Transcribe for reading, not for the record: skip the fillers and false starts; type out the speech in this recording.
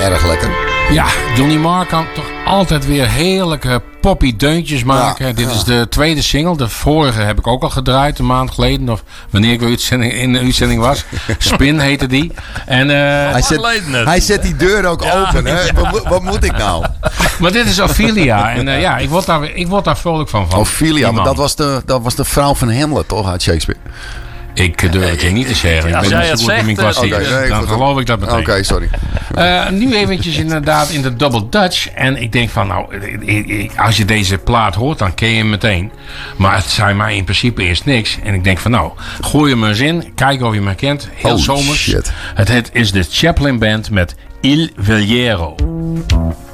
erg lekker. Ja, Johnny Marr kan toch altijd weer heerlijke poppy deuntjes maken. Ja, Dit is de tweede single. De vorige heb ik ook al gedraaid, een maand geleden. Of wanneer ik weer in de uitzending was. Spin heette die. En, hij zet die deur ook open. Hè? Wat moet ik nou? Maar dit is Ophelia. En ik word daar vrolijk van. Ophelia, maar dat was de vrouw van Hamlet, toch? Uit Shakespeare. Ik durf het je niet te zeggen. Als jij het zegt, dan geloof ik dat meteen. Oké, sorry. Nu eventjes inderdaad in de Double Dutch. En ik denk van, nou, als je deze plaat hoort, dan ken je hem meteen. Maar het zei mij in principe eerst niks. En ik denk van, nou, gooi hem eens in. Kijk of je me kent. Heel zomers. Shit. Het is de Chaplin Band met Il Veliero.